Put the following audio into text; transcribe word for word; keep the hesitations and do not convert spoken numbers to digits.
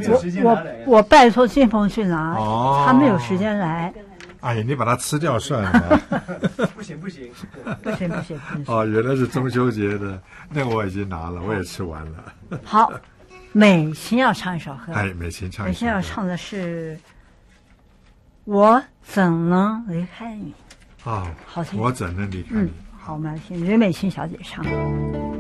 着。 我我我拜托金鹏去拿， 哦、 他没有时间来。 哎呀，你把它吃掉算了。 不行不行不行不行不行。 哦，原来是中秋节的，那我已经拿了，我也吃完了。 好，美琴要唱一首歌。 哎，美琴唱一首歌。 美琴要唱的是《我怎能离开你》。 啊、哦， 好听。 我怎能离开你？ 嗯，好，我们来听任美琴小姐唱。